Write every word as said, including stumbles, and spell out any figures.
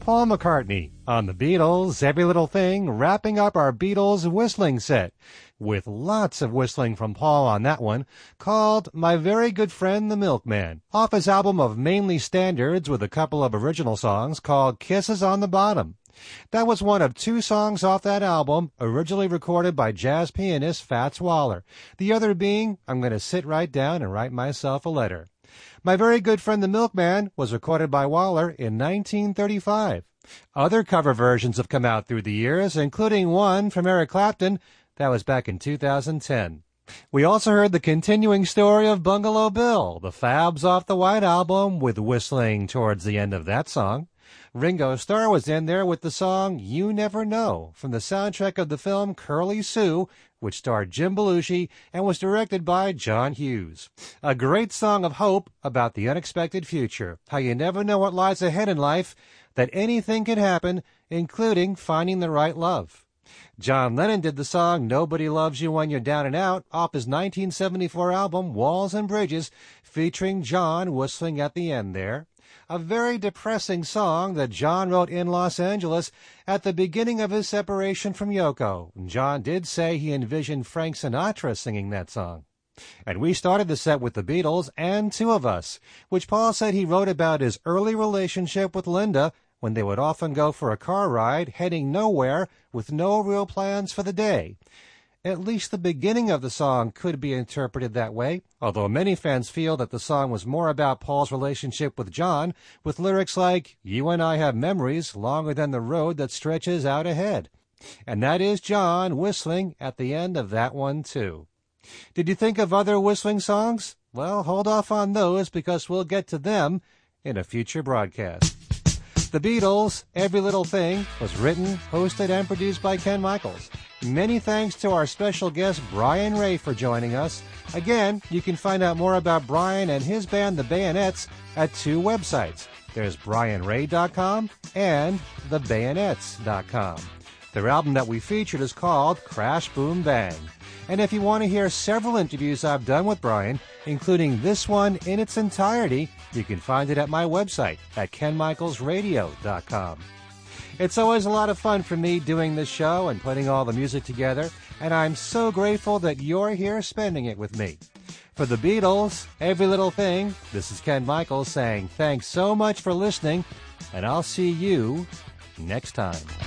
Paul McCartney on the Beatles' Every Little Thing, wrapping up our Beatles whistling set, with lots of whistling from Paul on that one, called My Very Good Friend the Milkman, off his album of mainly standards with a couple of original songs called Kisses on the Bottom. That was one of two songs off that album, originally recorded by jazz pianist Fats Waller, the other being I'm Going to Sit Right Down and Write Myself a Letter. My Very Good Friend the Milkman was recorded by Waller in nineteen thirty-five. Other cover versions have come out through the years, including one from Eric Clapton that was back in two thousand ten. We also heard the continuing story of Bungalow Bill, the Fabs off the White Album, with whistling towards the end of that song. Ringo Starr was in there with the song You Never Know from the soundtrack of the film Curly Sue, which starred Jim Belushi and was directed by John Hughes. A great song of hope about the unexpected future, how you never know what lies ahead in life, that anything can happen, including finding the right love. John Lennon did the song Nobody Loves You When You're Down and Out off his nineteen seventy-four album Walls and Bridges, featuring John whistling at the end there. A very depressing song that John wrote in Los Angeles at the beginning of his separation from Yoko. John did say he envisioned Frank Sinatra singing that song. And we started the set with the Beatles and Two of Us, which Paul said he wrote about his early relationship with Linda when they would often go for a car ride, heading nowhere with no real plans for the day. At least the beginning of the song could be interpreted that way, although many fans feel that the song was more about Paul's relationship with John, with lyrics like, You and I have memories longer than the road that stretches out ahead. And that is John whistling at the end of that one, too. Did you think of other whistling songs? Well, hold off on those because we'll get to them in a future broadcast. The Beatles' Every Little Thing was written, hosted, and produced by Ken Michaels. Many thanks to our special guest, Brian Ray, for joining us. Again, you can find out more about Brian and his band, The Bayonets, at two websites. There's brian ray dot com and the bayonets dot com. Their album that we featured is called Crash Boom Bang. And if you want to hear several interviews I've done with Brian, including this one in its entirety, you can find it at my website at ken michaels radio dot com. It's always a lot of fun for me doing this show and putting all the music together, and I'm so grateful that you're here spending it with me. For the Beatles, Every Little Thing, this is Ken Michaels saying thanks so much for listening, and I'll see you next time.